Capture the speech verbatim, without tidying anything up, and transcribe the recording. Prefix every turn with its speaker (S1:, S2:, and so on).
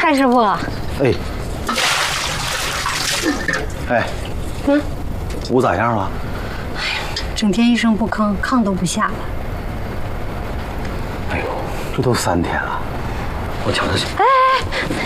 S1: 蔡师傅。
S2: 哎，哎，
S1: 嗯，
S2: 舞咋样了？
S1: 哎呀，整天一声不吭，炕都不下了。
S2: 哎呦，这都三天了，我瞧瞧去。
S1: 哎，